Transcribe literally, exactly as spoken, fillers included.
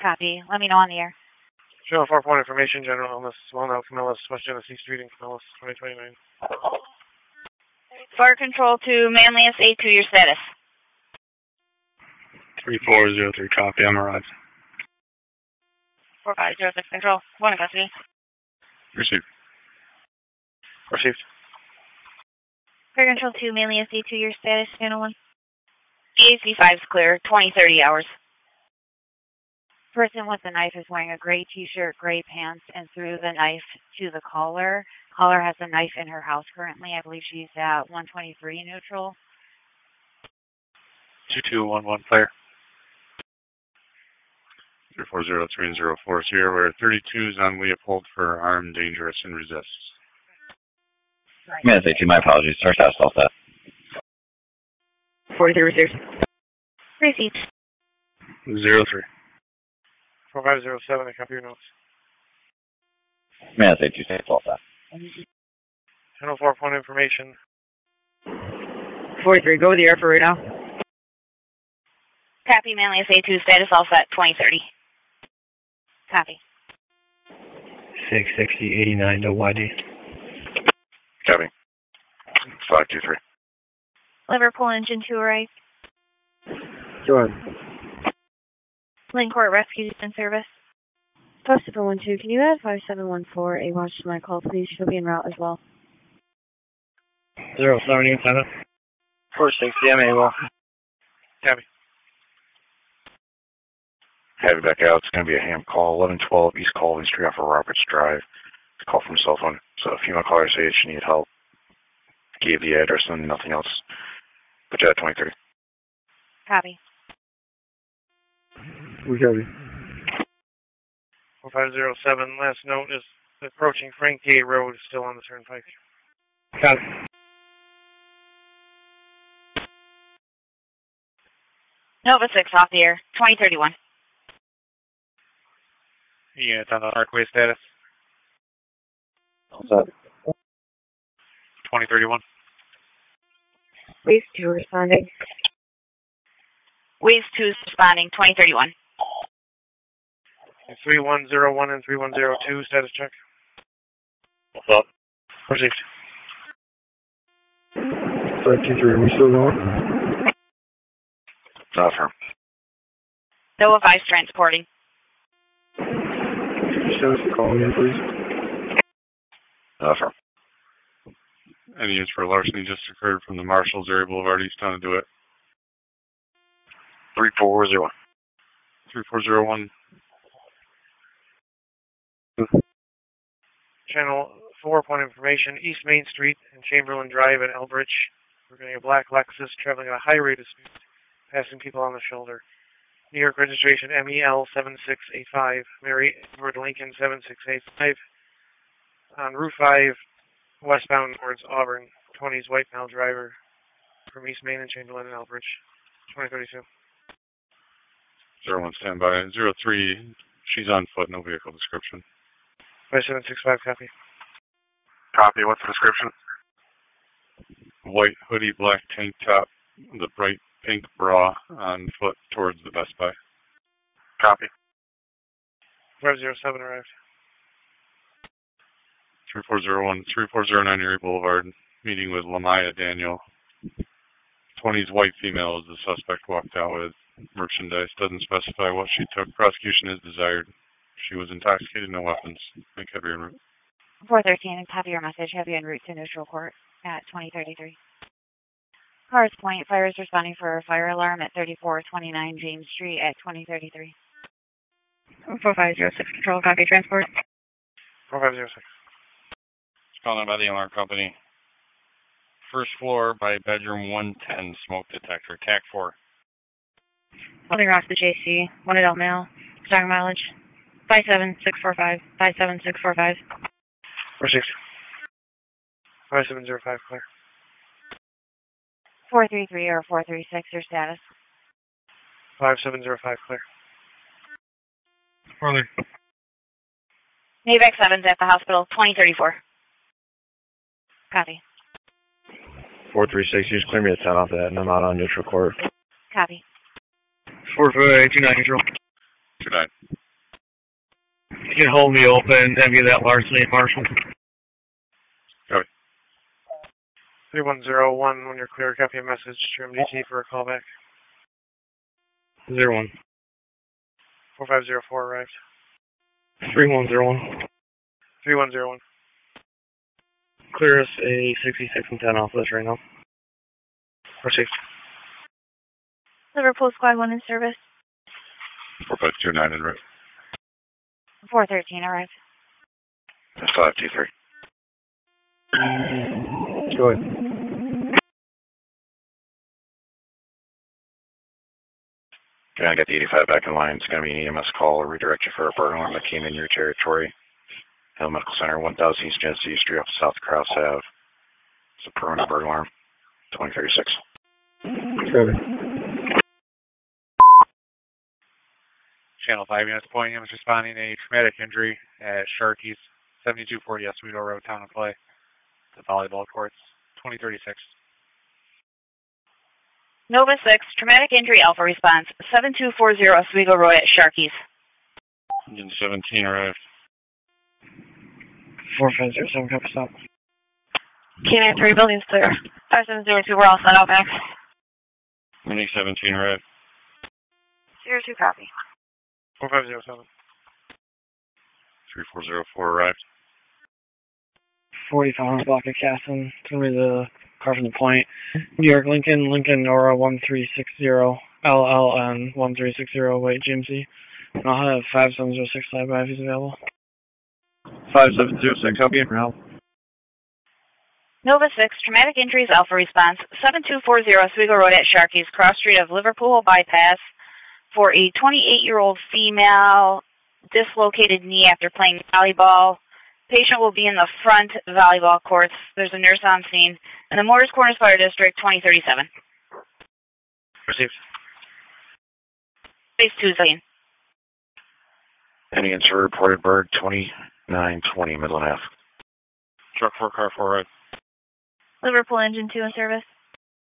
Copy. Let me know on the air. Channel four point information, General Illness, Wellnow, Camillus, West Genesee Street in Camillus, twenty twenty-nine. Fire control to Manlius A two, your status. three four zero three, copy, I'm arrived. four five zero six control, one in custody. Received. Received. Fire control to Manlius A two, your status, channel one. D A C five is clear, twenty, thirty hours. Person with the knife is wearing a gray t-shirt, gray pants, and threw the knife to the caller. Caller has a knife in her house currently. I believe she's at one twenty-three neutral. two two one one, player. three four zero three and zero four zero, where thirty-two is on Leopold for armed, dangerous, and resists. Man, say two, my apologies. Sorry, that's all set. forty-three received. Received. zero three. four five zero seven, I copy your notes. Man, say two, say it's all set. Channel four point information. forty-three, go with the air for radar. Copy, Manlius A two, status all set, twenty thirty. Copy. six sixty, eighty-nine to Y D. Copy. five two three. Liverpool engine two arrived. Go ahead. Lincourt rescues in service. Post seven one two, can you add five seven one four a watch to my call, please? She'll be en route as well. Zero seven, you can four sixty, I'm able. Copy. Have it back out. It's going to be a ham call, eleven twelve East Colvin Street off of Roberts Drive. It's a call from a cell phone. So a female caller said she needed help. Gave the address and nothing else. Put you at twenty thirty. Copy. We copy. four five zero seven, last note is approaching Frank Gay Road, still on the turnpike. Copy. Nova six off the air, twenty thirty-one. Yeah, it's on the Arcway status. All set. twenty thirty-one. Wave two responding. Wave two is responding, twenty thirty-one. three one zero one and three one zero two, status check. What's up? Received. five two three, are we still going? No, firm. Nova five transporting. Send us a call again, please. No, firm. Any use for larceny just occurred from the Marshall Zary Boulevard east on to it. three four zero one. three four zero one. Channel four point information, East Main Street and Chamberlain Drive in Elbridge. We're getting a black Lexus traveling at a high rate of speed, passing people on the shoulder. New York registration M E L seven six eight five, Mary Edward Lincoln seven six eight five. On Route five, westbound towards Auburn, twenties white male driver from East Main and Chamberlain and Elbridge, twenty thirty-two. zero one standby. zero three, she's on foot, no vehicle description. five seven six five, copy. Copy. What's the description? White hoodie, black tank top, the bright pink bra, on foot towards the Best Buy. Copy. five zero seven arrived. three four zero one, three four zero nine Erie Boulevard, meeting with Lamaya Daniel. twenties white female is the suspect walked out with. Merchandise doesn't specify what she took. Prosecution is desired. She was intoxicated, no weapons. Make heavy en route. four thirteen, copy your message. Heavy en route to neutral court at twenty thirty-three. Cars Point, fire is responding for a fire alarm at thirty-four twenty-nine James Street at twenty thirty-three. four five zero six, control, copy, transport. four five zero six. Calling by the alarm company. First floor by bedroom one ten, smoke detector. T A C four. Holding off the J C, one adult male, starting mileage, five seven six four five, five seven six four five. Received. five seven zero five, clear. four three three or four three six, your status. five seven zero five, clear. Further. Navac seven's at the hospital, twenty thirty-four. Copy. four three six, you just clear me a ten off that, and I'm out on neutral court. Copy. four five two nine, neutral. two nine. You can hold me open and get that large lane, Marshall. Copy. three one zero one, when you're clear, copy a message to M D T for a callback. Zero one. four five zero four arrived. Three one zero one. three one zero one. Clear us a sixty-six and ten off this right now. Proceed. Liverpool Squad one in service. four five two nine en route. four thirteen arrived. five two three. Go ahead. Gonna get the eighty-five back in line. It's gonna be an E M S call or redirect you for a burglar alarm that came in your territory. Hill Medical Center, one thousand East Genesee Street off South Cross Ave. It's a perimeter burglar alarm, twenty thirty-six. Good. Channel five units, Point is responding to a traumatic injury at Sharkey's, seventy-two forty Escondido Road, Town of Clay. The volleyball courts, twenty thirty-six. Nova six, traumatic injury alpha response, seven two four zero Oswego Road at Sharkey's. Engine seventeen arrived. four five zero seven, copy stop. K nine three, building's clear. five seven zero two, we're all set out back. Mini seventeen arrived. zero two copy. four five zero seven. three four zero four arrived. forty pounds, block of Casson. It's going to be the car from the Point. New York Lincoln, Lincoln Nora one three six zero, L L N one three six zero, wait, G M C. And I'll have five seven zero six five if he's available. five seven zero six, copy in for help. Nova six, traumatic injuries alpha response, seven two four zero Oswego Road at Sharkey's, cross street of Liverpool bypass for a twenty-eight-year-old female dislocated knee after playing volleyball. Patient will be in the front volleyball courts. There's a nurse on scene. In the Morris Corners Fire District, twenty thirty-seven. Received. Phase two, Zillion. Any answer reported bird twenty-nine twenty, Midland Ave. Truck four, car four arrived. Liverpool engine two in service.